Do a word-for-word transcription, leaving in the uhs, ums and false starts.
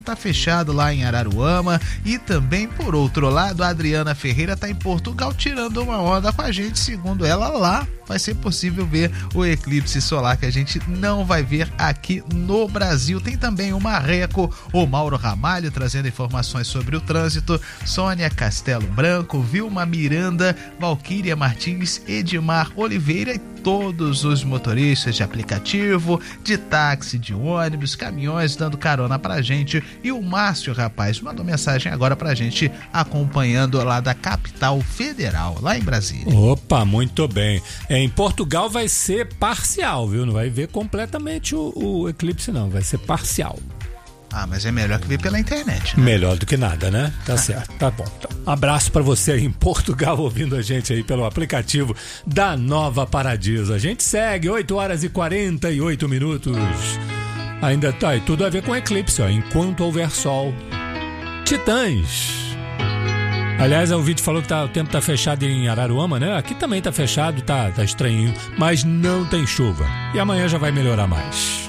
tá fechado lá em Araruama. E também, por outro lado, a Adriana Ferreira tá em Portugal tirando uma onda com a gente. Segundo ela, lá vai ser possível ver o eclipse solar que a gente não vai ver aqui no Brasil. Tem também o Marreco, o Mauro Ramalho trazendo informações sobre o trânsito, Sônia Castelo Branco, Vilma Miranda, Valquíria Martins, Edmar Oliveira e todos os motoristas de aplicativo, de táxi, de ônibus, caminhões dando carona pra gente. E o Márcio, rapaz, mandou mensagem agora pra gente acompanhando lá da capital federal, lá em Brasília. Opa, muito bem. Em Portugal vai ser parcial, viu? Não vai ver completamente o, o eclipse, não. Vai ser parcial. Ah, mas é melhor que ver pela internet, né? Melhor do que nada, né? Tá certo, tá bom. Então, abraço pra você aí em Portugal, ouvindo a gente aí pelo aplicativo da Nova Paradiso. A gente segue, oito horas e quarenta e oito minutos. Ainda tá, e tudo a ver com eclipse, ó. Enquanto houver sol. Titãs. Aliás, o vídeo falou que tá, o tempo tá fechado em Araruama, né? Aqui também tá fechado, tá, tá estranho, mas não tem chuva. E amanhã já vai melhorar mais.